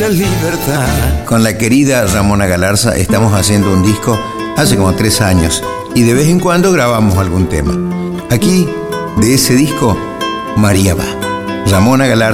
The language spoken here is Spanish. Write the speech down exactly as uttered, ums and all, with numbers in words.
mucha libertad. Con la querida Ramona Galarza estamos haciendo un disco hace como tres años y de vez en cuando grabamos algún tema. Aquí, de ese disco, María va. Ramona Galarza